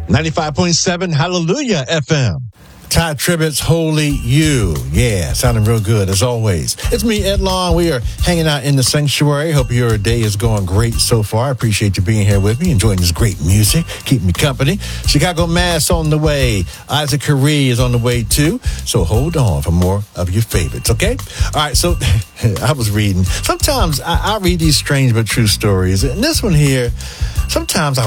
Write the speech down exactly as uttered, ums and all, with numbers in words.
ninety-five point seven Hallelujah F M. Ty Tribbett's Holy You. Yeah, sounding real good as always. It's me, Ed Long. We are hanging out in the sanctuary. Hope your day is going great so far. I appreciate you being here with me, enjoying this great music, keeping me company. Chicago Mass on the way. Isaac Curry is on the way too. So hold on for more of your favorites, okay? All right, so I was reading. Sometimes I, I read these strange but true stories. And this one here, sometimes I